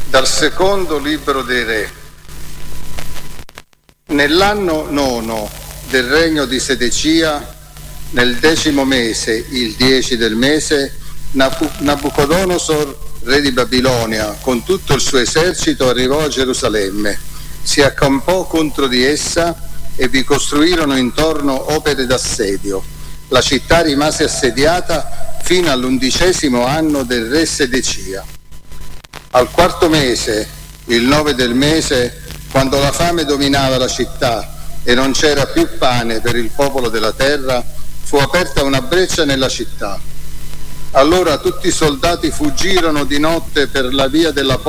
Dal secondo libro dei Re. Nell'anno 9 del regno di Sedecia, nel 10° mese, il 10 del mese, Nabucodonosor, re di Babilonia, con tutto il suo esercito arrivò a Gerusalemme, si accampò contro di essa e vi costruirono intorno opere d'assedio. La città rimase assediata fino all'11° anno del re Sedecia. Al 4° mese, il 9 del mese, quando la fame dominava la città e non c'era più pane per il popolo della terra, fu aperta una breccia nella città. Allora tutti i soldati fuggirono di notte per la via della